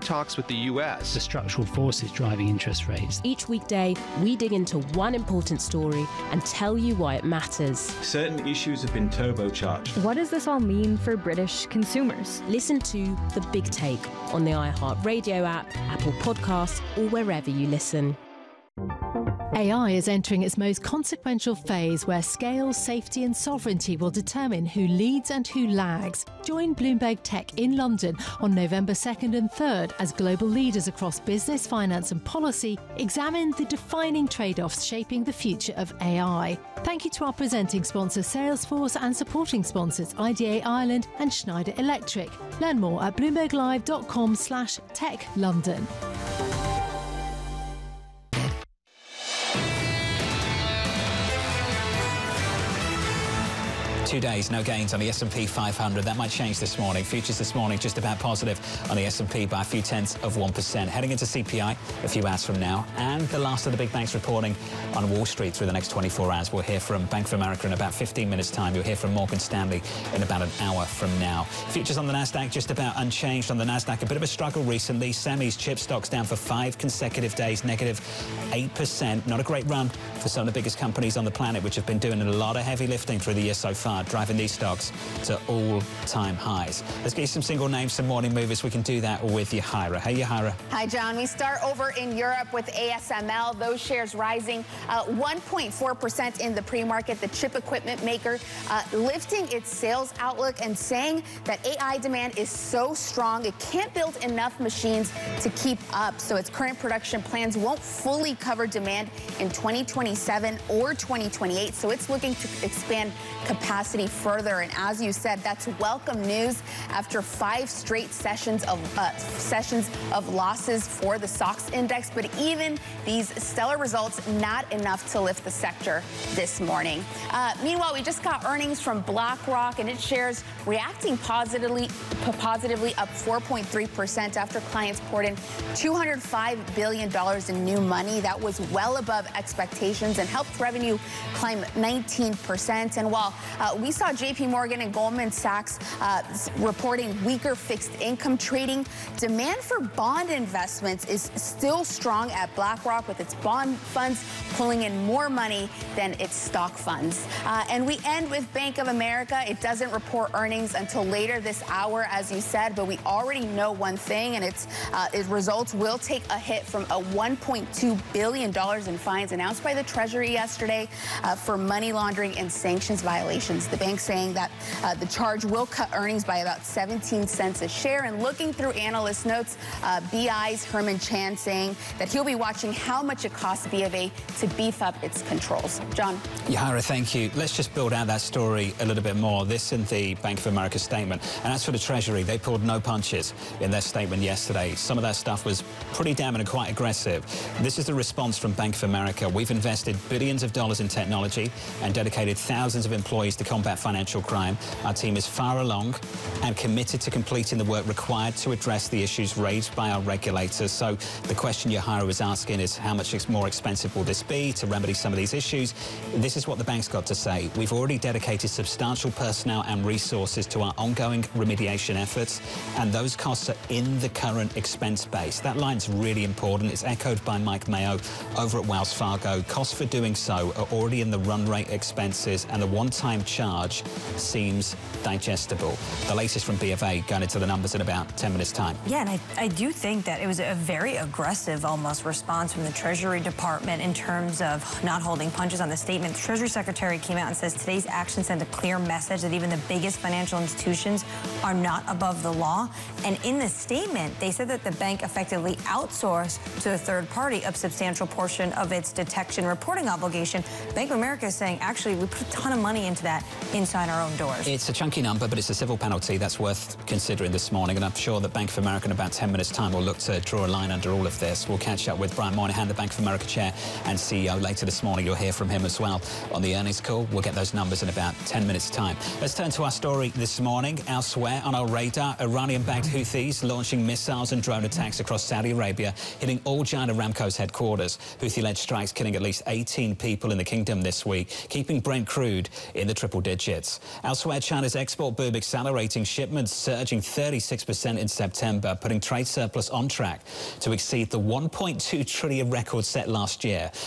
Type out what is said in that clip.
talks with the U.S. The structural forces driving interest rates. Each weekday, we dig into one important story and tell you why it matters. Certain issues have been turbocharged. What does this all mean for British consumers? Listen to The Big Take on the iHeartRadio app, Apple Podcasts, or wherever you listen. AI is entering its most consequential phase where scale, safety and sovereignty will determine who leads and who lags. Join Bloomberg Tech in London on November 2nd and 3rd as global leaders across business, finance and policy examine the defining trade-offs shaping the future of AI. Thank you to our presenting sponsor Salesforce and supporting sponsors IDA Ireland and Schneider Electric. Learn more at bloomberglive.com/techlondon. 2 days, no gains on the S&P 500. That might change this morning. Futures this morning just about positive on the S&P by a few tenths of 1%. Heading into CPI a few hours from now, and the last of the big banks reporting on Wall Street through the next 24 hours. We'll hear from Bank of America in about 15 minutes' time. You'll hear from Morgan Stanley in about an hour from now. Futures on the Nasdaq just about unchanged on the Nasdaq. A bit of a struggle recently. Semis, chip stocks down for 5 consecutive days, negative 8%. Not a great run for some of the biggest companies on the planet, which have been doing a lot of heavy lifting through the year so far, driving these stocks to all-time highs. Let's get you some single names, some morning movers. We can do that with Yahira. Hey, Yahira. Hi, John. We start over in Europe with ASML. Those shares rising 1.4% in the pre-market. The chip equipment maker lifting its sales outlook and saying that AI demand is so strong it can't build enough machines to keep up. So its current production plans won't fully cover demand in 2027 or 2028. So it's looking to expand capacity further. And as you said, that's welcome news after 5 straight sessions of losses for the SOX index. But even these stellar results, not enough to lift the sector this morning. Meanwhile, we just got earnings from BlackRock, and its shares reacting positively up 4.3% after clients poured in $205 billion in new money. That was well above expectations and helped revenue climb 19%. And while we saw JP Morgan and Goldman Sachs reporting weaker fixed income trading, demand for bond investments is still strong at BlackRock, with its bond funds pulling in more money than its stock funds. And we end with Bank of America. It doesn't report earnings until later this hour, as you said, but we already know one thing, and its results will take a hit from a $1.2 billion in fines announced by the Treasury yesterday for money laundering and sanctions violations. The bank saying that the charge will cut earnings by about 17 cents a share. And looking through analyst notes, BI's Herman Chan saying that he'll be watching how much it costs BofA to beef up its controls. John. Yahira, thank you. Let's just build out that story a little bit more. This in the Bank of America statement. And as for the Treasury, they pulled no punches in their statement yesterday. Some of that stuff was pretty damning and quite aggressive. This is the response from Bank of America. We've invested billions of dollars in technology and dedicated thousands of employees to combat financial crime. Our team is far along and committed to completing the work required to address the issues raised by our regulators. So the question Yahira was asking is, how much more expensive will this be to remedy some of these issues? This is what the bank's got to say. We've already dedicated substantial personnel and resources to our ongoing remediation efforts, and those costs are in the current expense base. That line's really important. It's echoed by Mike Mayo over at Wells Fargo. Costs for doing so are already in the run rate expenses, and the one-time charge seems digestible. The latest from BofA going into the numbers in about 10 minutes' time. Yeah, and I do think that it was a very aggressive almost response from the Treasury Department in terms of not holding punches on the statement. The Treasury Secretary came out and says today's action sent a clear message that even the biggest financial institutions are not above the law. And in the statement, they said that the bank effectively outsourced to a third party a substantial portion of its detection reporting obligation. Bank of America is saying, actually, we put a ton of money into that inside our own doors. It's a chunky number, but it's a civil penalty that's worth considering this morning, and I'm sure that Bank of America in about 10 minutes' time will look to draw a line under all of this. We'll catch up with Brian Moynihan, the Bank of America chair and CEO, later this morning. You'll hear from him as well on the earnings call. We'll get those numbers in about 10 minutes' time. Let's turn to our story this morning. Elsewhere on our radar, Iranian-backed Houthis launching missiles and drone attacks across Saudi Arabia, hitting all Giant Aramco's headquarters. Houthi-led strikes killing at least 18 people in the kingdom this week, keeping Brent crude in the triple triple digits. Elsewhere, China's export boom accelerating, shipments surging 36% in September, putting trade surplus on track to exceed the 1.2 trillion record set last year.